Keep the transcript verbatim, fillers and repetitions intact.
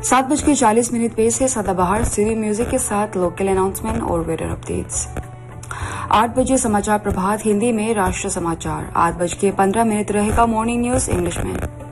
सात बज के चालीस मिनट पे से सदाबहार सीधी म्यूजिक के साथ लोकल अनाउंसमेंट और वेदर अपडेट्स। आठ बजे समाचार प्रभात हिंदी में राष्ट्र समाचार। आठ बज के पंद्रह मिनट रहेगा मॉर्निंग न्यूज इंग्लिश में।